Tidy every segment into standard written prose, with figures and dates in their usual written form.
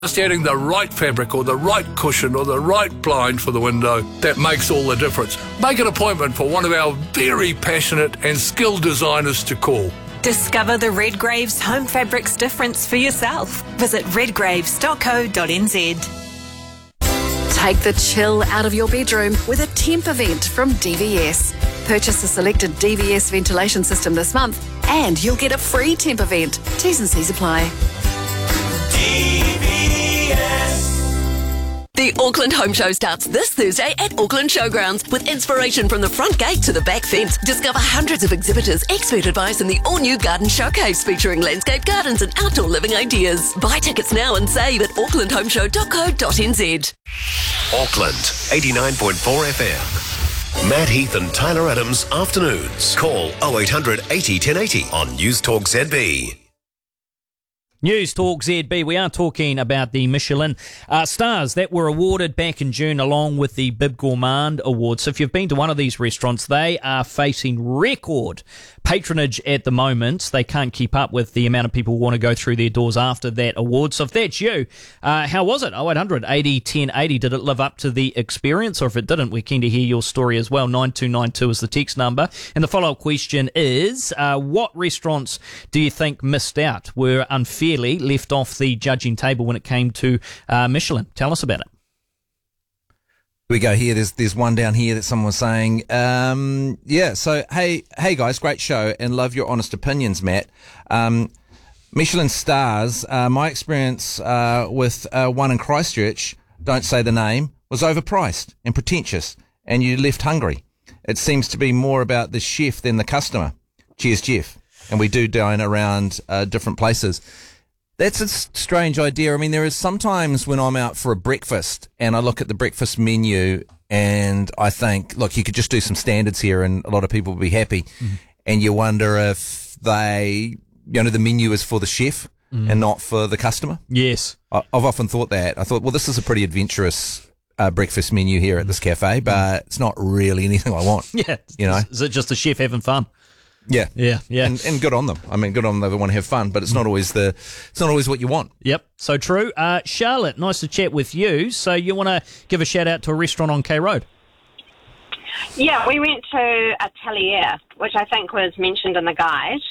Just getting the right fabric or the right cushion or the right blind for the window, that makes all the difference. Make an appointment for one of our very passionate and skilled designers to call. Discover the Redgraves home fabrics difference for yourself. Visit redgraves.co.nz. Take the chill out of your bedroom with a temp event from DVS. Purchase a selected DVS ventilation system this month and you'll get a free temp event. T's and C's apply. The Auckland Home Show starts this Thursday at Auckland Showgrounds with inspiration from the front gate to the back fence. Discover hundreds of exhibitors, expert advice and the all-new garden showcase featuring landscape gardens and outdoor living ideas. Buy tickets now and save at aucklandhomeshow.co.nz. Auckland 89.4 FM. Matt Heath and Tyler Adams afternoons. Call 0800 80 1080 on News Talk ZB. News Talk ZB, we are talking about the Michelin stars that were awarded back in June along with the Bib Gourmand Awards. So if you've been to one of these restaurants, they are facing record patronage at the moment. They can't keep up with the amount of people who want to go through their doors after that award. So if that's you, how was it? 0800 80 1080. Did it live up to the experience? Or if it didn't, we're keen to hear your story as well. 9292 is the text number. And the follow-up question is, what restaurants do you think missed out, were unfairly left off the judging table when it came to Michelin? Tell us about it. We go here. There's one down here that someone was saying, so hey guys, great show and love your honest opinions, Matt. Michelin stars, my experience with one in Christchurch, don't say the name, was overpriced and pretentious and you left hungry. It seems to be more about the chef than the customer. Cheers, Jeff. And we do dine around different places. That's a strange idea. I mean, there is sometimes when I'm out for a breakfast and I look at the breakfast menu and I think, look, you could just do some standards here and a lot of people will be happy. Mm-hmm. And you wonder if the menu is for the chef and not for the customer. Yes. I've often thought that. I thought, well, this is a pretty adventurous breakfast menu here at this cafe, but it's not really anything I want. Yeah. Is it just the chef having fun? Yeah. And good on them. I mean, good on them. They want to have fun, but it's not always what you want. Yep, so true. Charlotte, nice to chat with you. So you want to give a shout out to a restaurant on K Road? Yeah, we went to Atelier, which I think was mentioned in the guide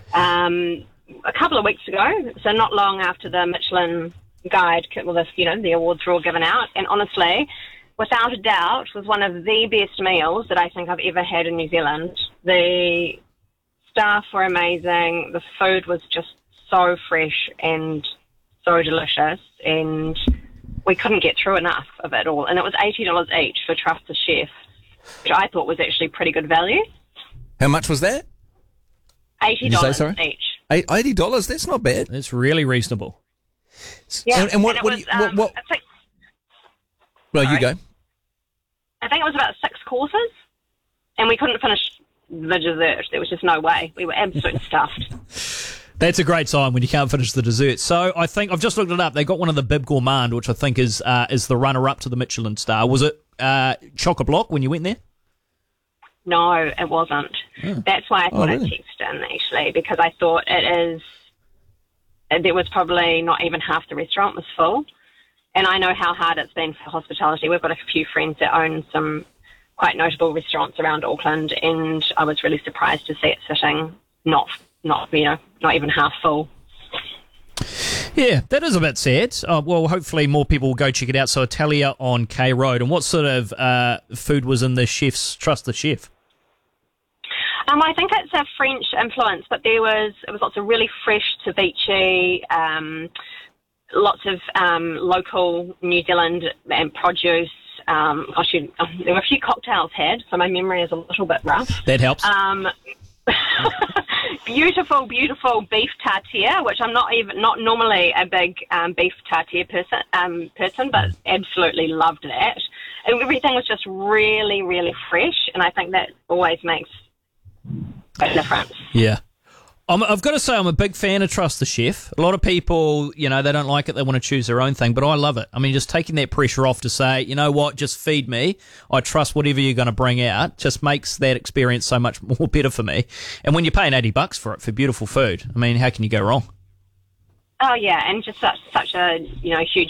a couple of weeks ago. So not long after the Michelin guide, the awards were all given out, and honestly, without a doubt, was one of the best meals that I think I've ever had in New Zealand. The staff were amazing. The food was just so fresh and so delicious, and we couldn't get through enough of it all. And it was $80 each for Trust the Chef, which I thought was actually pretty good value. How much was that? $80 each. $80? That's not bad. That's really reasonable. Yeah. And what? Well, you go. I think it was about 6 courses, and we couldn't finish the dessert. There was just no way. We were absolutely stuffed. That's a great sign when you can't finish the dessert. So I think I've just looked it up. They got one of the Bib Gourmand, which I think is the runner-up to the Michelin star. Was it chock-a-block when you went there? No, it wasn't. Oh. That's why I thought I'd text in, actually, because I thought there was probably not even half the restaurant was full. And I know how hard it's been for hospitality. We've got a few friends that own some quite notable restaurants around Auckland, and I was really surprised to see it sitting not even half full. Yeah, that is a bit sad. Well, hopefully more people will go check it out. So Atelier on K Road. And what sort of food was in the chef's Trust the Chef? I think it's a French influence, but it was lots of really fresh ceviche, lots of local New Zealand and produce. There were a few cocktails had, so my memory is a little bit rough. That helps. Beautiful beef tartare, which I'm not normally a big beef tartare person, but absolutely loved that. And everything was just really, really fresh, and I think that always makes a difference. Yeah. I've got to say I'm a big fan of Trust the Chef. A lot of people, they don't like it. They want to choose their own thing, but I love it. I mean, just taking that pressure off to say, you know what, just feed me. I trust whatever you're going to bring out. Just makes that experience so much more better for me. And when you're paying $80 for it, for beautiful food, I mean, how can you go wrong? Oh yeah, and just such a huge